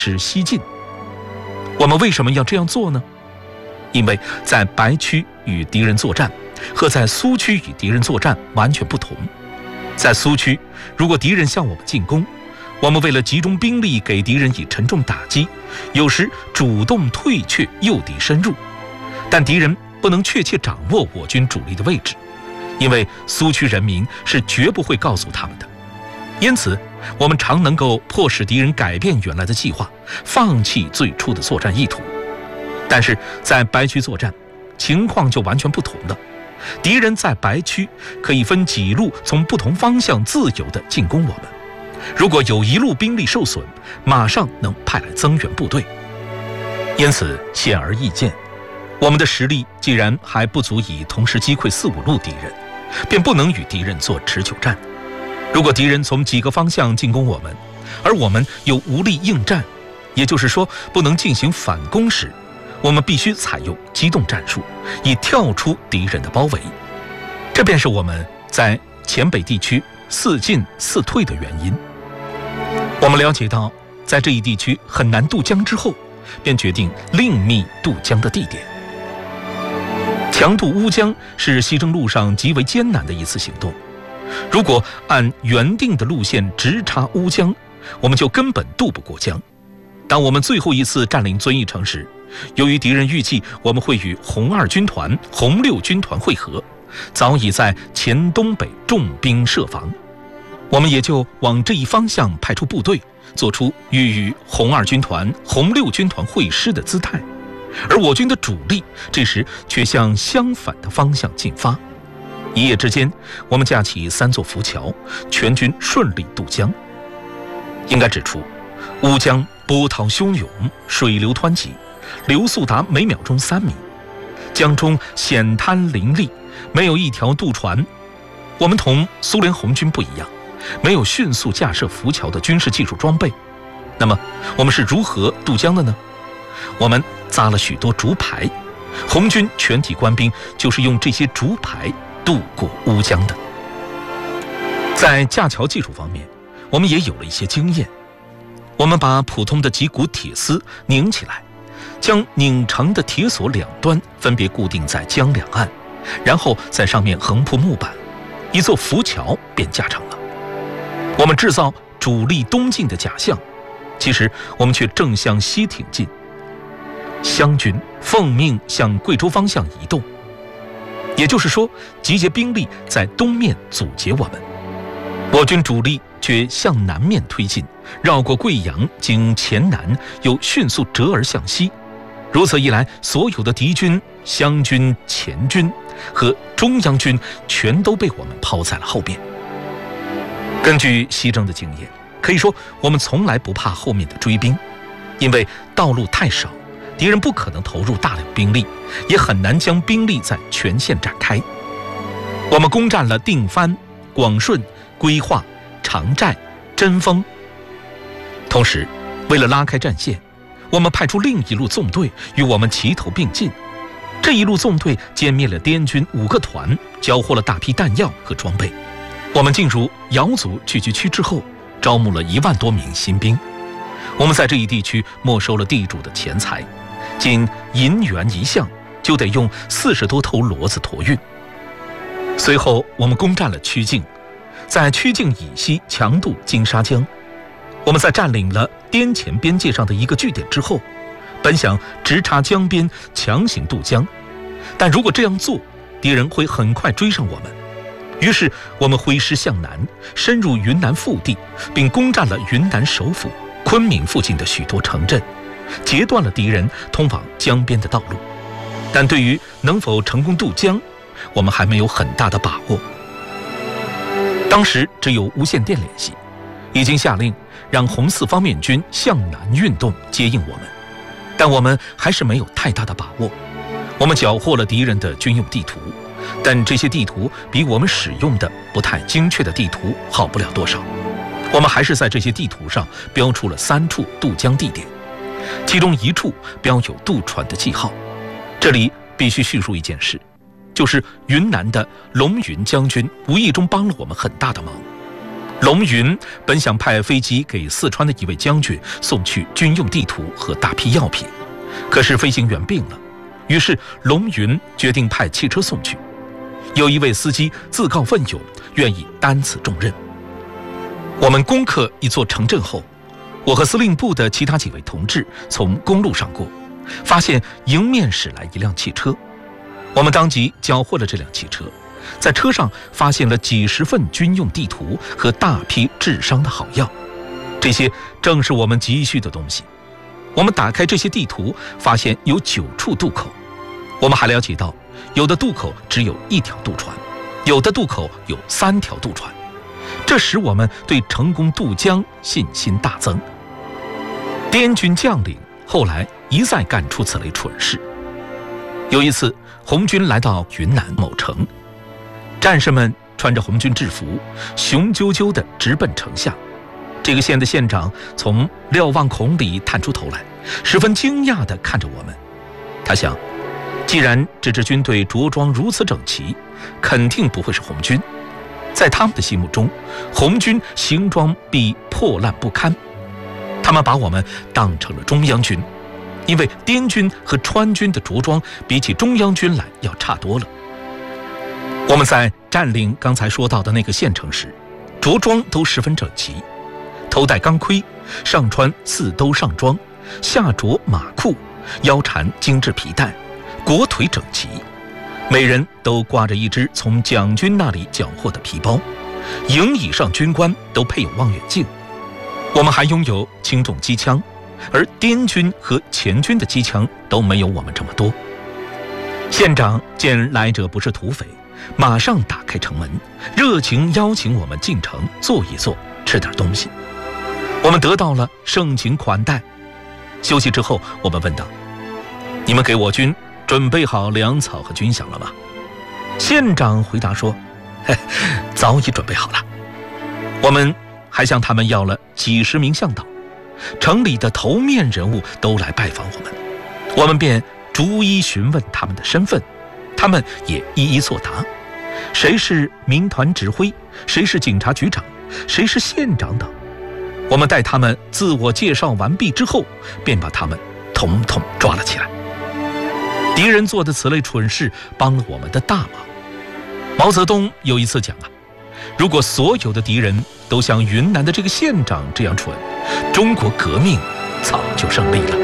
是西进。我们为什么要这样做呢？因为在白区与敌人作战和在苏区与敌人作战完全不同。在苏区，如果敌人向我们进攻，我们为了集中兵力给敌人以沉重打击，有时主动退却诱敌深入，但敌人不能确切掌握我军主力的位置，因为苏区人民是绝不会告诉他们的。因此我们常能够迫使敌人改变原来的计划，放弃最初的作战意图。但是在白区作战，情况就完全不同了。敌人在白区可以分几路从不同方向自由地进攻我们，如果有一路兵力受损，马上能派来增援部队。因此显而易见，我们的实力既然还不足以同时击溃4、5路敌人，便不能与敌人做持久战。如果敌人从几个方向进攻我们，而我们又无力应战，也就是说不能进行反攻时，我们必须采用机动战术，以跳出敌人的包围。这便是我们在黔北地区4进4退的原因。我们了解到，在这一地区很难渡江之后，便决定另觅渡江的地点。强渡乌江是西征路上极为艰难的一次行动。如果按原定的路线直插乌江，我们就根本渡不过江。当我们最后一次占领遵义城时，由于敌人预计我们会与红2军团、红6军团会合，早已在黔东北重兵设防，我们也就往这一方向派出部队，做出与红2军团、红6军团会师的姿态。而我军的主力这时却向相反的方向进发。一夜之间，我们架起3座浮桥，全军顺利渡江。应该指出，乌江波涛汹涌，水流湍急，流速达每秒钟3米，江中险滩林立，没有一条渡船。我们同苏联红军不一样，没有迅速架设浮桥的军事技术装备。那么我们是如何渡江的呢？我们扎了许多竹排，红军全体官兵就是用这些竹排渡过乌江的。在架桥技术方面，我们也有了一些经验。我们把普通的几股铁丝拧起来，将拧成的铁索两端分别固定在江两岸，然后在上面横铺木板，一座浮桥便架成了。我们制造主力东进的假象，其实我们却正向西挺进。湘军奉命向贵州方向移动，也就是说集结兵力在东面阻截我们，我军主力却向南面推进，绕过贵阳，经黔南，又迅速折而向西。如此一来，所有的敌军、湘军、黔军和中央军全都被我们抛在了后边。根据西征的经验，可以说我们从来不怕后面的追兵，因为道路太少，敌人不可能投入大量兵力，也很难将兵力在全线展开。我们攻占了定藩、广顺、归化、长寨、贞丰。同时，为了拉开战线，我们派出另一路纵队与我们齐头并进。这一路纵队歼灭了滇军5个团，缴获了大批弹药和装备。我们进入瑶族聚居区之后，招募了1万多名新兵。我们在这一地区没收了地主的钱财，仅银元1项就得用40多头骡子驮运。随后我们攻占了曲靖，在曲靖以西强渡金沙江。我们在占领了滇黔边界上的一个据点之后，本想直插江边强行渡江，但如果这样做，敌人会很快追上我们。于是我们挥师向南，深入云南腹地，并攻占了云南首府昆明附近的许多城镇，截断了敌人通往江边的道路。但对于能否成功渡江，我们还没有很大的把握。当时只有无线电联系，已经下令让红4方面军向南运动接应我们，但我们还是没有太大的把握。我们缴获了敌人的军用地图，但这些地图比我们使用的不太精确的地图好不了多少。我们还是在这些地图上标出了3处渡江地点，其中1处标有渡船的记号。这里必须叙述一件事，就是云南的龙云将军无意中帮了我们很大的忙。 龙云本想派飞机给四川的一位将军送去军用地图和大批药品，可是飞行员病了，于是龙云决定派汽车送去。有一位司机自告奋勇，愿意担此重任。我们攻克一座城镇后，我和司令部的其他几位同志从公路上过，发现迎面驶来一辆汽车，我们当即缴获了这辆汽车。在车上发现了几十份军用地图和大批治伤的好药，这些正是我们急需的东西。我们打开这些地图，发现有9处渡口。我们还了解到，有的渡口只有1条渡船，有的渡口有3条渡船，这使我们对成功渡江信心大增。滇军将领后来一再干出此类蠢事。有一次，红军来到云南某城，战士们穿着红军制服，雄赳赳地直奔城下。这个县的县长从瞭望孔里探出头来，十分惊讶地看着我们。他想，既然这支军队着装如此整齐，肯定不会是红军。在他们的心目中，红军行装必破烂不堪。他们把我们当成了中央军，因为滇军和川军的着装比起中央军来要差多了。我们在占领刚才说到的那个县城时，着装都十分整齐，头戴钢盔，上穿4兜上装，下着马裤，腰缠精致皮带，裹腿整齐，每人都挂着一只从蒋军那里缴获的皮包，营以上军官都配有望远镜。我们还拥有轻重机枪，而滇军和黔军的机枪都没有我们这么多。县长见来者不是土匪，马上打开城门，热情邀请我们进城坐一坐，吃点东西。我们得到了盛情款待。休息之后，我们问道：“你们给我军准备好粮草和军饷了吗？”县长回答说：“早已准备好了。”我们还向他们要了几十名向导，城里的头面人物都来拜访我们，我们便逐一询问他们的身份，他们也一一作答。谁是民团指挥，谁是警察局长，谁是县长等。我们待他们自我介绍完毕之后，便把他们统统抓了起来。敌人做的此类蠢事帮了我们的大忙。毛泽东有一次讲啊，如果所有的敌人都像云南的这个县长这样蠢，中国革命早就胜利了。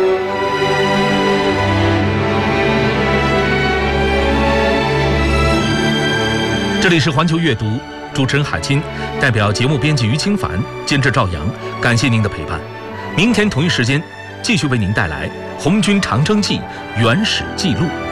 这里是环球阅读，主持人海清，代表节目编辑于清凡，监制赵阳，感谢您的陪伴。明天同一时间继续为您带来《红军长征记》原始记录。